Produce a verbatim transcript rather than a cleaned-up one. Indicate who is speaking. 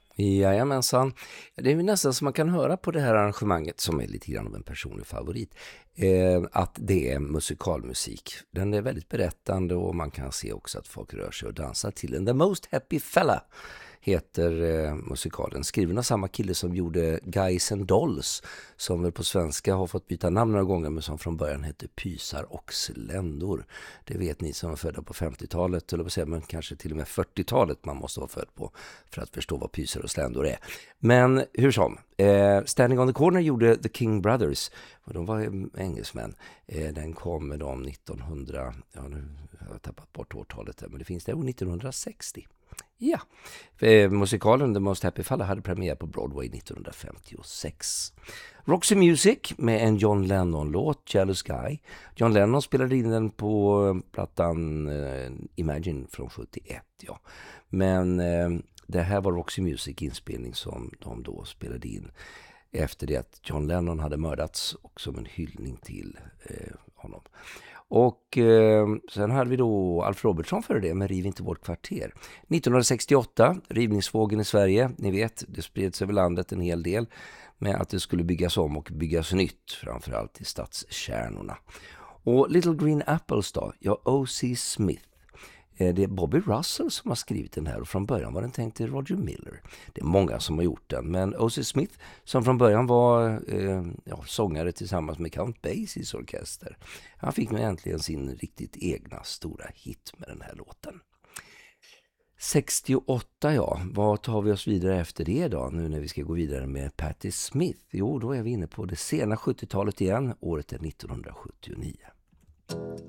Speaker 1: Jajamensan. Det är ju nästan som man kan höra på det här arrangemanget, som är lite grann av en personlig favorit, eh, att det är musikalmusik. Den är väldigt berättande och man kan se också att folk rör sig och dansar till den. The Most Happy Fella heter eh, musikalen, skriven av samma kille som gjorde Guys and Dolls, som väl på svenska har fått byta namn några gånger, men som från början hette Pysar och Sländor. Det vet ni som var födda på femtiotalet, eller vad säger man, kanske till och med fyrtiotalet man måste vara född på för att förstå vad Pysar och Sländor är. Men hur som, eh, Standing on the Corner gjorde The King Brothers, och de var engelsmän. Eh, den kom med dem nittonhundra, ja nu har jag tappat bort årtalet där, men det finns det nittonhundrasextio. Ja, eh, musikalen The Most Happy Fella hade premiär på Broadway nittonhundrafemtiosex. Roxy Music med en John Lennon-låt, Jealous Guy. John Lennon spelade in den på plattan eh, Imagine från sjuttioett, ja. Men eh, det här var Roxy Music-inspelning som de då spelade in efter det att John Lennon hade mördats, och som en hyllning till eh, honom. Och eh, sen hade vi då Alf Robertson för det med Riv inte vårt kvarter. nittonhundrasextioåtta, rivningsvågen i Sverige, ni vet, det spreds över landet en hel del med att det skulle byggas om och byggas nytt, framförallt i stadskärnorna. Och Little Green Apples då, ja, O C Smith. Det är Bobby Russell som har skrivit den här, och från början var den tänkt till Roger Miller. Det är många som har gjort den, men O C Smith, som från början var eh, ja, sångare tillsammans med Count Basies orkester, han fick nu äntligen sin riktigt egna stora hit med den här låten. sextioåtta, ja. Vad tar vi oss vidare efter det då, nu när vi ska gå vidare med Patti Smith? Jo, då är vi inne på det sena sjuttiotalet igen. Året är nittonhundrasjuttionio.